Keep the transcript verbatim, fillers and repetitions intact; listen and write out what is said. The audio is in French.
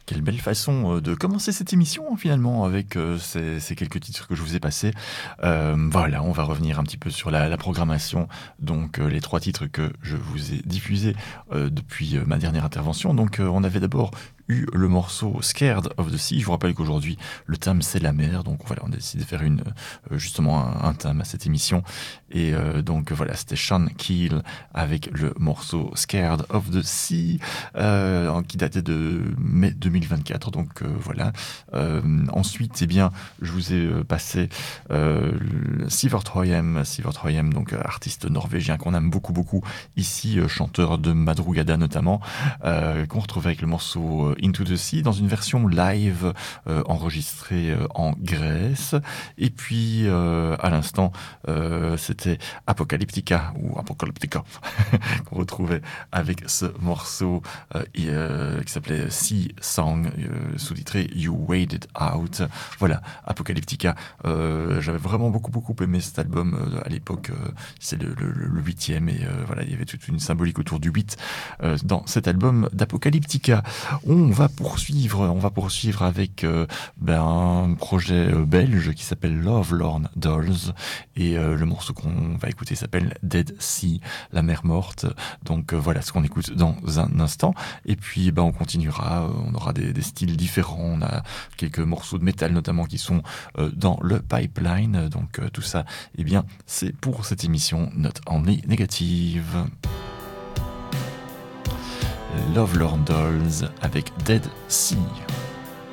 Quelle belle façon euh, de commencer cette émission finalement avec euh, ces, ces quelques titres que je vous ai passés. Euh, voilà, on va revenir un petit peu sur la, la programmation. Donc euh, les trois titres que je vous ai diffusés euh, depuis euh, ma dernière intervention. Donc euh, on avait d'abord eu le morceau Scared of the Sea. Je vous rappelle qu'aujourd'hui le thème c'est la mer. Donc voilà, on a décidé de faire une euh, justement un, un thème à cette émission. Et euh, donc voilà, c'était Sean Keel avec le morceau Scared of the Sea euh, qui datait de mai deux mille vingt-quatre. Donc euh, voilà. Euh, ensuite, eh bien, je vous ai euh, passé euh, Sivert Høyem, Sivert Høyem, donc euh, artiste norvégien qu'on aime beaucoup beaucoup ici, euh, chanteur de Madrugada notamment, euh, qu'on retrouvait avec le morceau euh, Into the Sea dans une version live euh, enregistrée euh, en Grèce. Et puis euh, à l'instant, euh, c'était Apocalyptica ou Apocalyptica qu'on retrouvait avec ce morceau euh, euh, qui s'appelait Sea Song, euh, sous-titré You Waded Out. Voilà, Apocalyptica. Euh, j'avais vraiment beaucoup beaucoup aimé cet album euh, à l'époque. Euh, c'est le, le, le huitième et euh, voilà, il y avait toute une symbolique autour du huit euh, dans cet album d'Apocalyptica. On va poursuivre, on va poursuivre avec euh, ben, un projet euh, belge qui s'appelle Love Lorn Dolls et euh, le morceau qu'on va écouter s'appelle Dead Sea, la mer morte. Donc euh, voilà ce qu'on écoute dans un instant. Et puis ben, on continuera, on aura des, des styles différents, on a quelques morceaux de métal notamment qui sont euh, dans le pipeline. Donc euh, tout ça, eh bien, c'est pour cette émission Not Only Negative. Love Lorn Dolls avec Dead Sea.